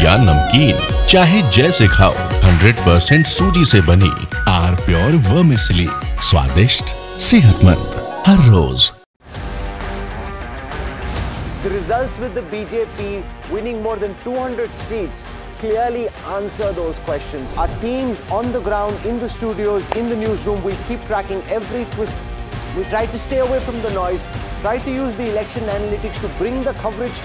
या नमकीन, चाहे जैसे खाओ, 100% सूजी से बनी आर प्योर वर्मिसेली, स्वादिष्ट, सेहतमंद, हर रोज। The results with the BJP winning more than 200 seats clearly answer those questions. Our teams on the ground, in the studios, in the newsroom, will keep tracking every twist. We try to stay away from the noise, try to use the election analytics to bring the coverage